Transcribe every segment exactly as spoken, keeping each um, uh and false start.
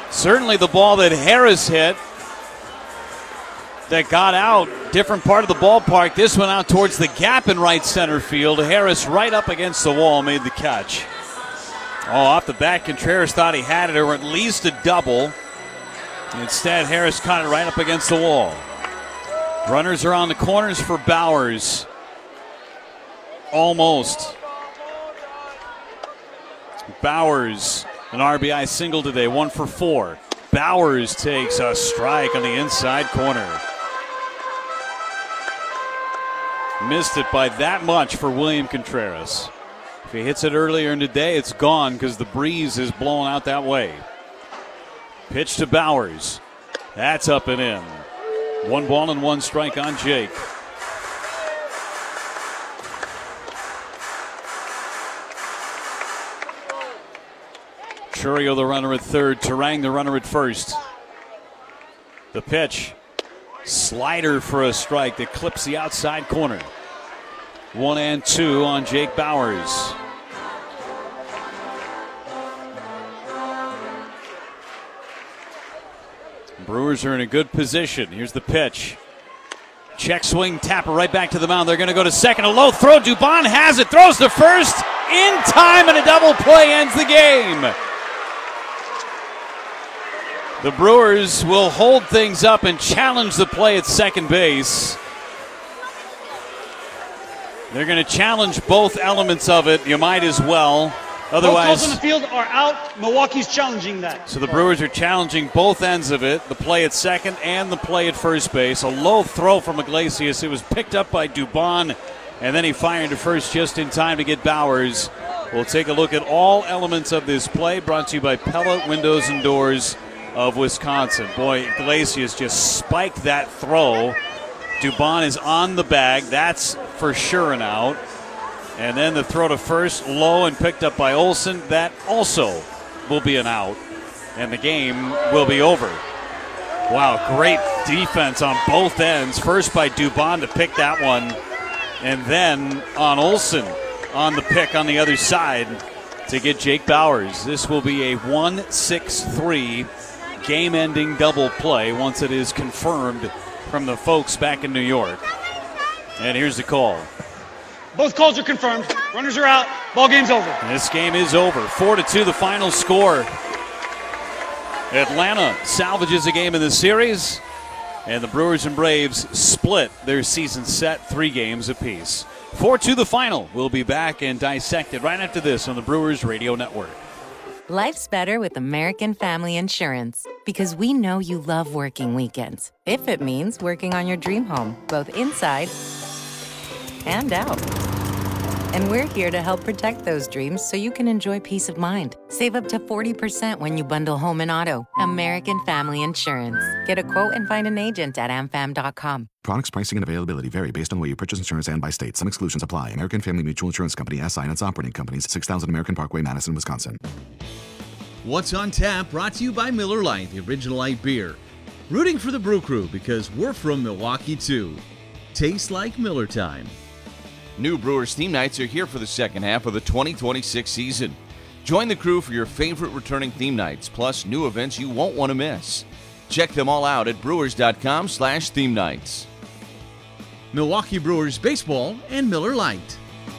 Certainly the ball that Harris hit that got out, different part of the ballpark. This one out towards the gap in right center field. Harris right up against the wall made the catch. Oh, off the bat, Contreras thought he had it, or at least a double. Instead, Harris caught it right up against the wall. Runners are on the corners for Bauers. Almost. Bauers, an R B I single today, one for four. Bauers takes a strike on the inside corner. Missed it by that much for William Contreras. If he hits it earlier in the day, it's gone because the breeze is blowing out that way. Pitch to Bauers. That's up and in. One ball and one strike on Jake. Churio the runner at third, Turang the runner at first. The pitch. Slider for a strike that clips the outside corner. One and two on Jake Bauers. Brewers are in a good position. Here's the pitch. Check swing, tapper right back to the mound. They're going to go to second. A low throw. Dubon has it. Throws to first. In time, and a double play ends the game. The Brewers will hold things up and challenge the play at second base. They're going to challenge both elements of it. You might as well. Otherwise, both calls on the field are out. Milwaukee's challenging that. So the Brewers are challenging both ends of it, the play at second and the play at first base. A low throw from Iglesias. It was picked up by Dubon, and then he fired to first just in time to get Bauers. We'll take a look at all elements of this play, brought to you by Pella Windows and Doors of Wisconsin. Boy, Iglesias just spiked that throw. Dubon is on the bag. That's for sure an out. And then the throw to first, low and picked up by Olson. That also will be an out. And the game will be over. Wow, great defense on both ends. First by Dubon to pick that one. And then on Olson on the pick on the other side to get Jake Bauers. This will be a one six three game-ending double play once it is confirmed from the folks back in New York. And here's the call. Both calls are confirmed. Runners are out. Ball game's over. And this game is over. Four to two, the final score. Atlanta salvages a game in the series, and the Brewers and Braves split their season set three games apiece. Four to the final. We'll be back and dissect it right after this on the Brewers Radio Network. Life's better with American Family Insurance because we know you love working weekends. If it means working on your dream home, both inside and out. And we're here to help protect those dreams so you can enjoy peace of mind. Save up to forty percent when you bundle home and auto. American Family Insurance. Get a quote and find an agent at a m fam dot com. Products, pricing, and availability vary based on where you purchase insurance and by state. Some exclusions apply. American Family Mutual Insurance Company, S I and its operating companies, six thousand American Parkway, Madison, Wisconsin. What's on Tap, brought to you by Miller Lite, the original light beer. Rooting for the Brew Crew because we're from Milwaukee too. Tastes like Miller time. New Brewers theme nights are here for the second half of the twenty twenty-six season. Join the crew for your favorite returning theme nights, plus new events you won't want to miss. Check them all out at brewers.com slash theme nights. Milwaukee Brewers baseball and Miller Lite.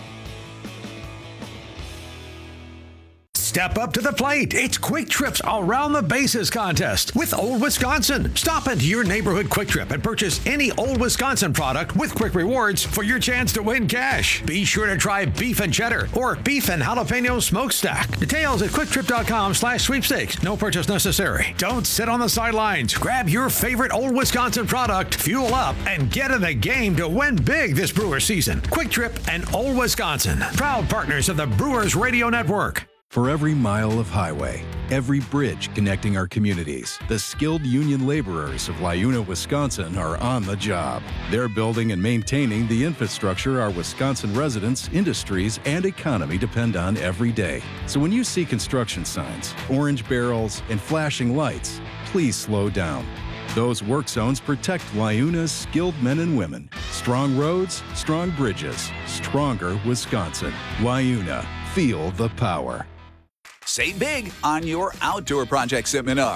Step up to the plate. It's Quick Trip's Around the Bases contest with Old Wisconsin. Stop into your neighborhood Quick Trip and purchase any Old Wisconsin product with Quick Rewards for your chance to win cash. Be sure to try beef and cheddar or beef and jalapeno smokestack. Details at quicktrip.com slash sweepstakes. No purchase necessary. Don't sit on the sidelines. Grab your favorite Old Wisconsin product, fuel up, and get in the game to win big this Brewer season. Quick Trip and Old Wisconsin, proud partners of the Brewers Radio Network. For every mile of highway, every bridge connecting our communities, the skilled union laborers of Liuna, Wisconsin are on the job. They're building and maintaining the infrastructure our Wisconsin residents, industries, and economy depend on every day. So when you see construction signs, orange barrels, and flashing lights, please slow down. Those work zones protect Liuna's skilled men and women. Strong roads, strong bridges, stronger Wisconsin. Liuna, feel the power. Save big on your outdoor project seminar.